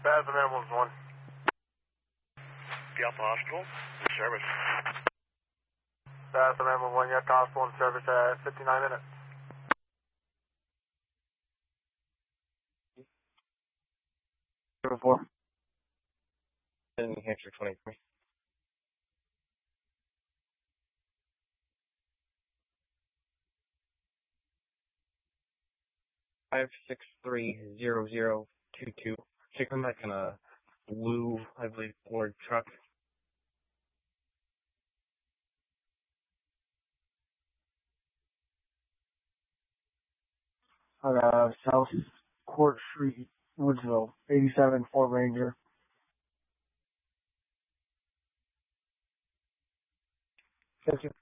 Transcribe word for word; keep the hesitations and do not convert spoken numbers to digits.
Bathroom ambulance one. The Alpha Hospital, in service. Bathroom ambulance one, Yacht Hospital in service at fifty-nine minutes. Zero four. New Hampshire twenty-three. Five six three zero zero two two. Should come back in a blue, I believe, Ford truck. Uh, South Court Street, Woodsville, eighty-seven Ford Ranger. Thank you.